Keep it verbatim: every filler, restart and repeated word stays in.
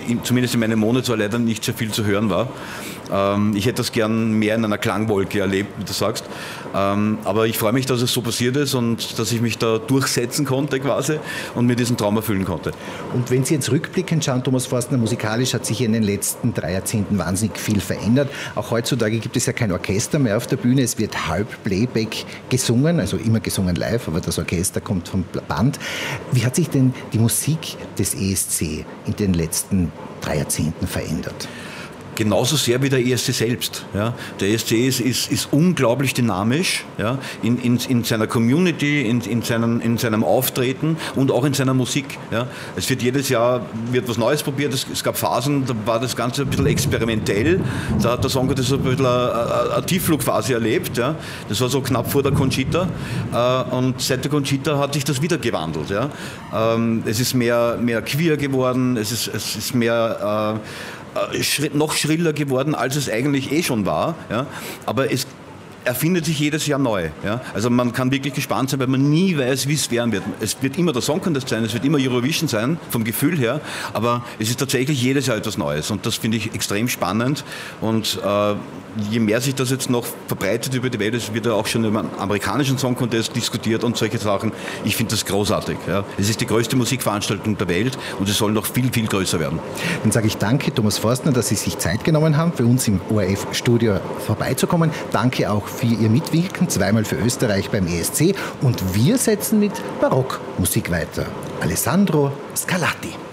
in, zumindest in meinem Monitor leider nicht sehr viel zu hören war. Ähm, ich hätte das gern mehr in einer Klangwolke erlebt, wie du sagst. Ähm, aber ich freue mich, dass es so passiert ist und dass ich mich da durchsetzen konnte quasi und mir diesen Traum erfüllen konnte. Und wenn Sie jetzt rückblickend schauen, Thomas Forstner, musikalisch hat sich in den letzten drei Jahrzehnten wahnsinnig viel verändert. Auch heutzutage gibt es ja kein Orchester mehr auf der Bühne. Es wird halb Playback gesungen, also immer gesungen live, aber das Orchester kommt vom Band. Wie hat sich denn die Musik des E S C in den letzten drei Jahrzehnten verändert? Genauso sehr wie der E S C selbst. Ja. Der E S C ist, ist, ist unglaublich dynamisch, ja, in, in, in seiner Community, in, in, seinem, in seinem Auftreten und auch in seiner Musik. Ja. Es wird jedes Jahr wird was Neues probiert. Es, es gab Phasen, da war das Ganze ein bisschen experimentell. Da hat der Song das ein bisschen eine, eine Tiefflugphase erlebt. Ja. Das war so knapp vor der Conchita. Und seit der Conchita hat sich das wieder gewandelt. Ja. Es ist mehr, mehr queer geworden, es ist, es ist mehr noch schriller geworden, als es eigentlich eh schon war. Ja? Aber es erfindet sich jedes Jahr neu. Ja? Also man kann wirklich gespannt sein, weil man nie weiß, wie es werden wird. Es wird immer der Song Contest sein, es wird immer Eurovision sein, vom Gefühl her, aber es ist tatsächlich jedes Jahr etwas Neues und das finde ich extrem spannend und äh, je mehr sich das jetzt noch verbreitet über die Welt, es wird ja auch schon über einen amerikanischen Song Contest diskutiert und solche Sachen. Ich finde das großartig. Ja? Es ist die größte Musikveranstaltung der Welt und es soll noch viel, viel größer werden. Dann sage ich danke, Thomas Forstner, dass Sie sich Zeit genommen haben, für uns im O R F-Studio vorbeizukommen. Danke auch für Ihr Mitwirken, zweimal für Österreich beim E S C. Und wir setzen mit Barockmusik weiter. Alessandro Scarlatti.